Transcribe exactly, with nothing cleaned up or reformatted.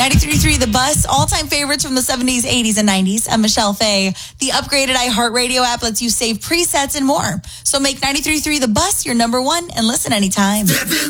ninety-three point three The Bus, all-time favorites from the seventies, eighties, and nineties. I'm Michelle Faye. The upgraded iHeartRadio app lets you save presets and more. So make ninety-three point three The Bus your number one and listen anytime. Step in